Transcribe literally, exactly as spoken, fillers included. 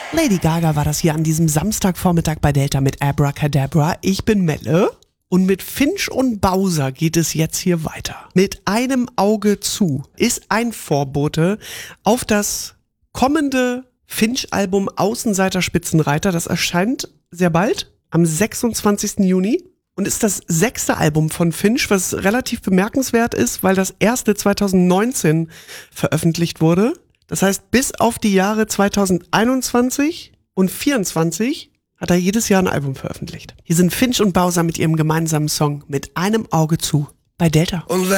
Lady Gaga war das hier an diesem Samstagvormittag bei Delta mit Abracadabra. Ich bin Melle und mit Finch und Bowser geht es jetzt hier weiter. Mit einem Auge zu ist ein Vorbote auf das kommende Finch-Album Außenseiter Spitzenreiter. Das erscheint sehr bald, am sechsundzwanzigsten Juni. Und ist das sechste Album von Finch, was relativ bemerkenswert ist, weil das erste zweitausendneunzehn veröffentlicht wurde. Das heißt, bis auf die Jahre zweitausendeinundzwanzig und vierundzwanzig hat er jedes Jahr ein Album veröffentlicht. Hier sind Finch und Bowser mit ihrem gemeinsamen Song Mit einem Auge zu bei Delta. Und